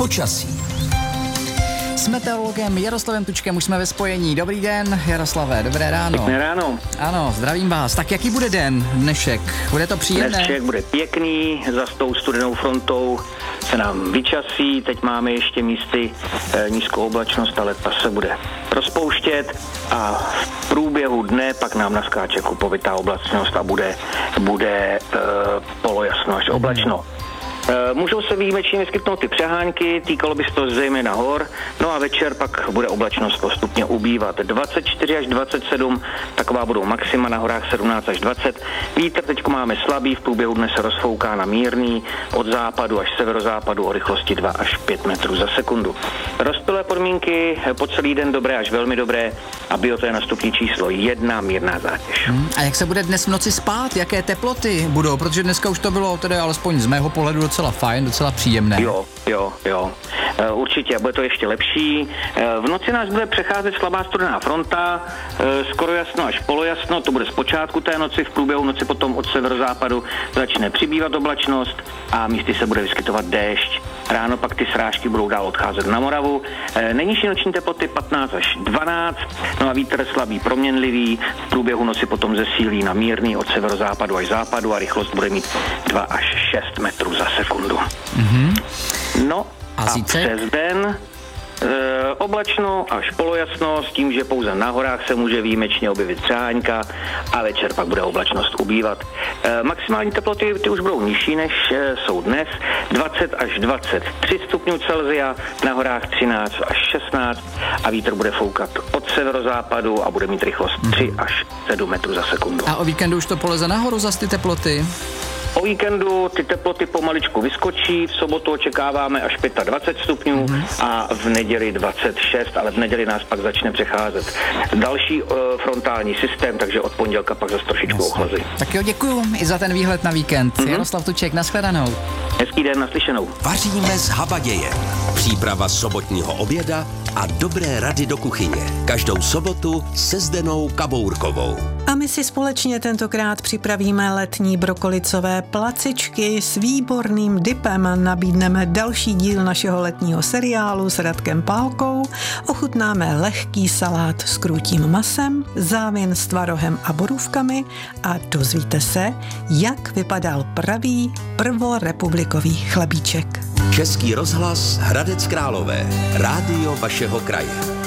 Počasí. S meteorologem Jaroslavem Tučkem už jsme ve spojení. Dobrý den, Jaroslave, dobré ráno. Pěkné ráno. Ano, zdravím vás. Tak jaký bude den dnešek? Bude to příjemné? Dnešek bude pěkný, za tou studenou frontou se nám vyčasí, teď máme ještě místy nízkou oblačnost, ale ta se bude rozpouštět a v průběhu dne pak nám naskáče kupovitá oblačnost a bude polojasno až oblačno. Můžou se výjimečně vyskytnout ty přehánky, týkalo by se to zejména hor, no a večer pak bude oblačnost postupně ubývat. 24 až 27, taková budou maxima, na horách 17 až 20. Vítr teďko máme slabý, v průběhu dne se rozfouká na mírný, od západu až severozápadu o rychlosti 2 až 5 metrů za sekundu. Rozptylé podmínky po celý den dobré až velmi dobré a biota je na stupni číslo 1, mírná zátěž. A jak se bude dnes v noci spát? Jaké teploty budou? Protože dneska už to bylo tedy alespoň z mého pohledu docela fajn, docela příjemné. Jo. Určitě, bude to ještě lepší. V noci nás bude přecházet slabá studená fronta, skoro jasno až polojasno, to bude z počátku té noci, v průběhu noci potom od severozápadu začne přibývat oblačnost a místy se bude vyskytovat déšť. Ráno pak ty srážky budou dál odcházet na Moravu. Nejnižší noční teploty 15 až 12, no a vítr slabý proměnlivý, v průběhu noci potom zesílí na mírný od severozápadu až západu a rychlost bude mít 2 až 6 metrů za sekundu. No a přes den oblačno až polojasno s tím, že pouze na horách se může výjimečně objevit přehánka a večer pak bude oblačnost ubývat. Maximální teploty ty už budou nižší, než jsou dnes, 20 až 23 stupňů Celsia, na horách 13 až 16 a vítr bude foukat od severozápadu a bude mít rychlost 3 až 7 metrů za sekundu. A o víkendu už to poleze nahoru zas ty teploty? O víkendu ty teploty pomaličku vyskočí, v sobotu očekáváme až 25 stupňů a v neděli 26, ale v neděli nás pak začne přecházet další frontální systém, takže od pondělka pak zase trošičku ochlazí. Tak jo, děkuju i za ten výhled na víkend. Jaroslav Tuček, nashledanou. Hezký den, naslyšenou. Vaříme s habadějem. Příprava sobotního oběda a dobré rady do kuchyně. Každou sobotu se Zdenou Kabourkovou. A my si společně tentokrát připravíme letní brokolicové placičky s výborným dipem. Nabídneme další díl našeho letního seriálu s Radkem Pálkou. Ochutnáme lehký salát s krůtím masem, závěn s tvarohem a borůvkami a dozvíte se, jak vypadal pravý prvorepublikový chlebíček. Český rozhlas Hradec Králové. Rádio vašeho kraje.